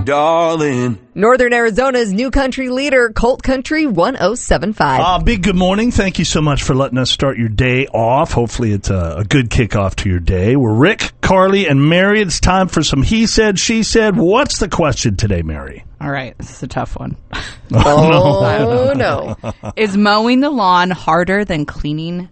darling. Northern Arizona's new country leader, Colt Country 1075. Big good morning. Thank you so much for letting us start your day off. Hopefully it's a good kickoff to your day. We're Rick, Carly, and Mary. It's time for some He Said, She Said. What's the question today, Mary? All right, this is a tough one. Oh, no. Is mowing the lawn harder than cleaning